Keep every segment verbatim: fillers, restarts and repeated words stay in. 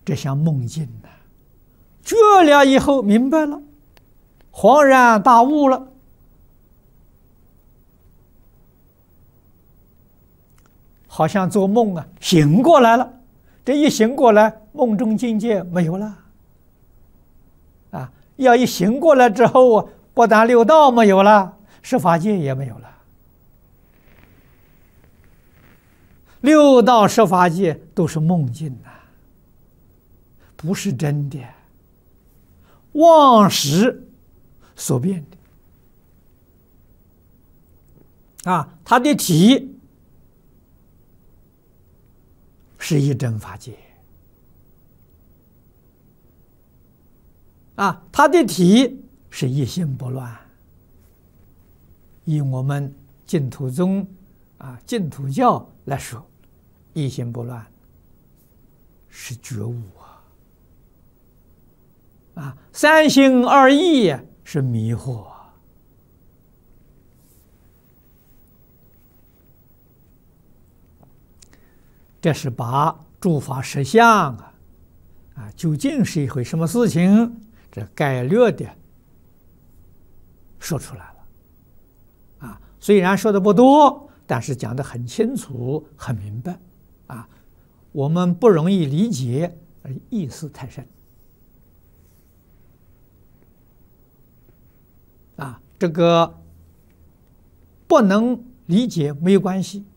这像梦境呐、啊，觉了以后明白了，恍然大悟了，好像做梦啊，醒过来了。这一醒过来，梦中境界没有了。啊，要一醒过来之后啊，不但六道没有了，十法界也没有了。六道十法界都是梦境呐、啊，不是真的，妄识所变的。啊，它的体是一真法界，啊，它的体是一心不乱。以我们净土宗啊净土教来说，一心不乱是觉悟啊，啊，三心二意是迷惑。这是把诸法实相啊，啊，究竟是一回什么事情？这概略的说出来了，啊，虽然说的不多，但是讲得很清楚、很明白，啊，我们不容易理解，而意思太深，啊，这个不能理解没有关系。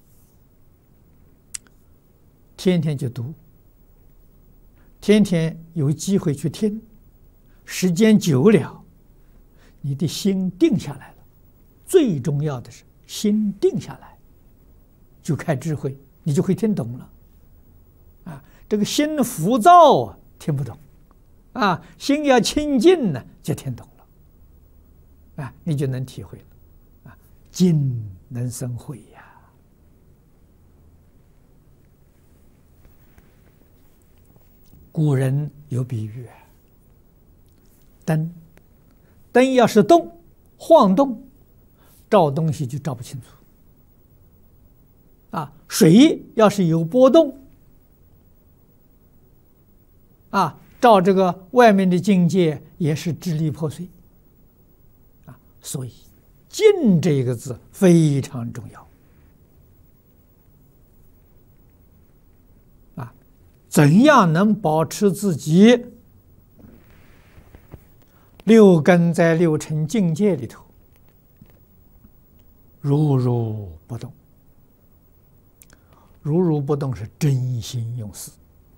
天天去读，天天有机会去听，时间久了，你的心定下来了。最重要的是心定下来，就开智慧，你就会听懂了。啊，这个心浮躁啊，听不懂；啊，心要清净呢，就听懂了。啊，你就能体会了。啊，静能生慧呀。古人有比喻，灯，灯要是动、晃动，照东西就照不清楚。啊，水要是有波动，啊，照这个外面的境界也是支离破碎。啊，所以“静”这个字非常重要。怎样能保持自己六根在六尘境界里头如如不动？如如不动是真心用事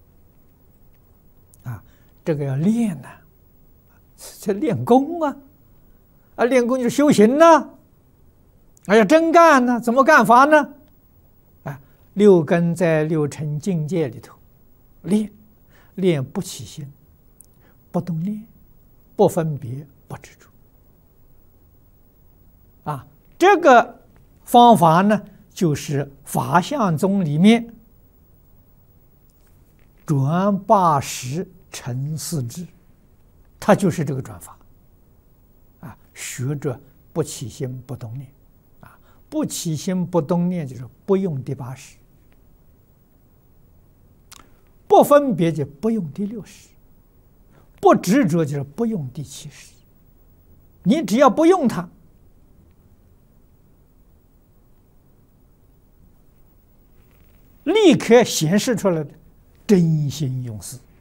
啊，这个要练呐、啊，这练功啊，啊，练功就是修行呐、啊，哎呀，真干呢、啊，怎么干法呢？啊，六根在六尘境界里头。练，练不起心，不动念，不分别，不执着。啊，这个方法呢，就是法相宗里面转八识成四智，它就是这个转法。啊，学着不起心，不动念。啊，不起心，不动念就是不用第八识。不分别就不用第六识，不执着就是不用第七识。你只要不用它，立刻显示出来的真心用事。